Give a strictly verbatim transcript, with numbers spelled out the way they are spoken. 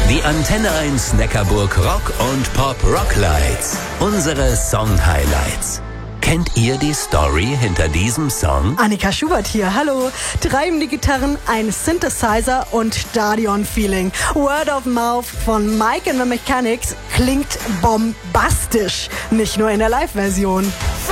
Die Antenne eins Neckarburg Rock und Pop Rocklights. Unsere Song-Highlights. Kennt ihr die Story hinter diesem Song? Annika Schubert hier, hallo. Treibende Gitarren, ein Synthesizer und Stadion-Feeling. Word of Mouth von Mike and the Mechanics klingt bombastisch. Nicht nur in der Live-Version.